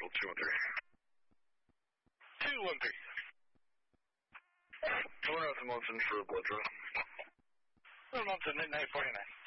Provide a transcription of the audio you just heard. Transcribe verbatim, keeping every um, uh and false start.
Nashville two one three. two one three. Going out to Munson for a blood draw. Going on to midnight forty-nine.